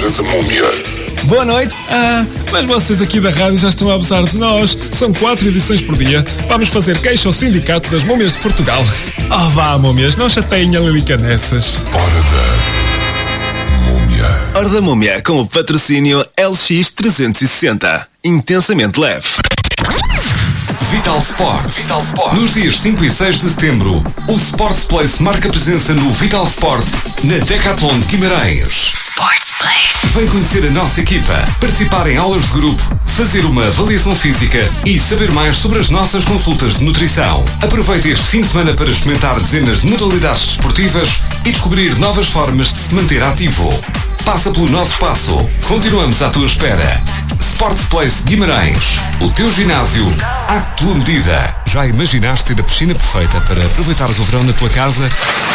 Casa Múmia. Boa noite. Mas vocês aqui da rádio já estão a abusar de nós. São 4 edições por dia. Vamos fazer queixa ao Sindicato das Múmias de Portugal. Vá, múmias, não chateiem a Lilica nessas. Hora da Múmia. Hora da Múmia com o patrocínio LX360. Intensamente leve. Vital Sports. Nos dias 5 e 6 de setembro, o Sports Place marca presença no Vital Sport, na Decathlon de Guimarães. Sports Place. Vem conhecer a nossa equipa, participar em aulas de grupo, fazer uma avaliação física e saber mais sobre as nossas consultas de nutrição. Aproveite este fim de semana para experimentar dezenas de modalidades desportivas e descobrir novas formas de se manter ativo. Passa pelo nosso espaço. Continuamos à tua espera. Sports Place Guimarães. O teu ginásio à tua medida. Já imaginaste ter a piscina perfeita para aproveitares o verão na tua casa?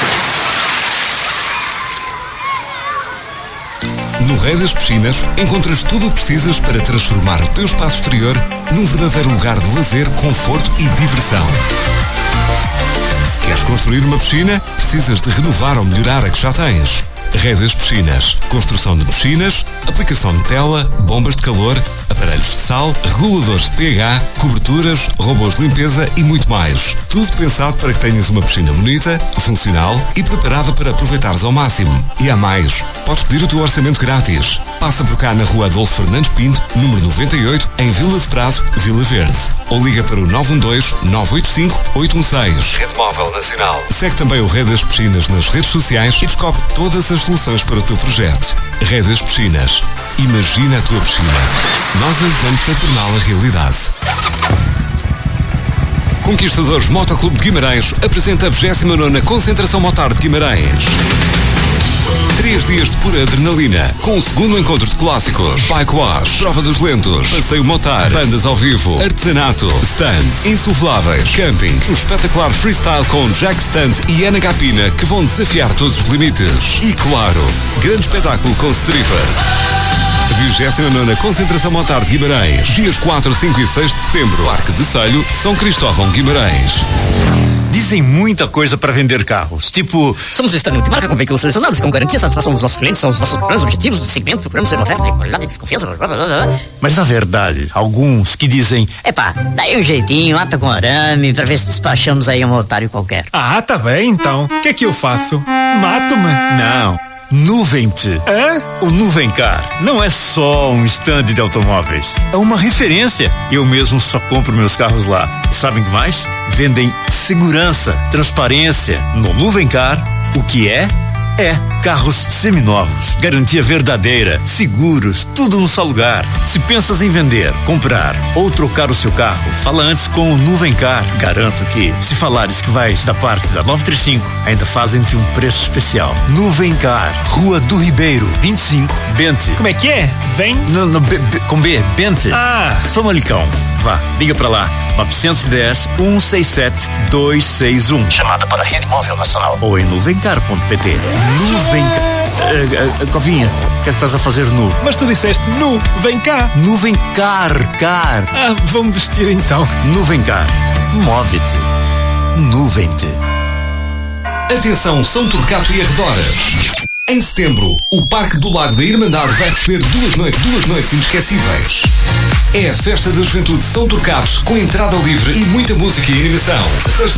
No Rei das Piscinas encontras tudo o que precisas para transformar o teu espaço exterior num verdadeiro lugar de lazer, conforto e diversão. Queres construir uma piscina? Precisas de renovar ou melhorar a que já tens. Rei das Piscinas. Construção de piscinas, aplicação de tela, bombas de calor, aparelhos de sal, reguladores de pH, coberturas, robôs de limpeza e muito mais. Tudo pensado para que tenhas uma piscina bonita, funcional e preparada para aproveitares ao máximo. E há mais. Podes pedir o teu orçamento grátis. Passa por cá na rua Adolfo Fernandes Pinto, número 98, em Vila de Prado, Vila Verde. Ou liga para o 912-985-816. Rede Móvel Nacional. Segue também o Rei das Piscinas nas redes sociais e descobre todas as soluções para o teu projeto. Rei das Piscinas. Imagina a tua piscina. Nós ajudamos-te a torná-la realidade. Conquistadores Motoclube de Guimarães apresenta a 29ª Concentração Motar de Guimarães. 3 dias de pura adrenalina, com o segundo encontro de clássicos, bike wash, prova dos lentos, passeio motar, bandas ao vivo, artesanato, stands, insufláveis, camping, um espetacular freestyle com Jack Stand e Ana Gapina que vão desafiar todos os limites. E claro, grande espetáculo com strippers. 29ª Concentração Motar de Guimarães, dias 4, 5 e 6 de setembro, Parque de Selho, São Cristóvão, Guimarães. Dizem muita coisa para vender carros, tipo... Somos o estado multimarca com veículos selecionados, com garantia e satisfação dos nossos clientes, são os nossos planos, objetivos de segmento, procuramos ser uma oferta de qualidade e desconfiança, blá, blá, blá, blá. Mas na verdade, alguns que dizem... Daí um jeitinho, lata com arame, pra ver se despachamos aí um otário qualquer. Tá bem então. O que é que eu faço? Mato-me? Não. Nuvem-te. O Nuvencar não é só um stand de automóveis, é uma referência. Eu mesmo só compro meus carros lá. E sabem o que mais? Vendem segurança, transparência. No Nuvencar, o que é carros seminovos, garantia verdadeira, seguros, tudo num só lugar. Se pensas em vender, comprar ou trocar o seu carro, fala antes com o Nuvencar. Garanto que, se falares que vais da parte da 935, ainda fazem-te um preço especial. Nuvencar, Rua do Ribeiro, 25, Bente. Como é que é? Vem? Com B, Bente. Famalicão. Vá, liga pra lá. 910-167-261. Chamada para a Rede Móvel Nacional. Ou em nuvencar.pt. Nuvencar. Covinha, o que é que estás a fazer nu? Mas tu disseste nu, vem cá. Nuvencar. Vamos vestir então. Nuvencar. Move-te. Nuvem-te. Atenção, São Turcato e arredores. Em setembro, o Parque do Lago da Irmandade vai receber duas noites inesquecíveis. É a Festa da Juventude de São Turcato, com entrada livre e muita música e animação.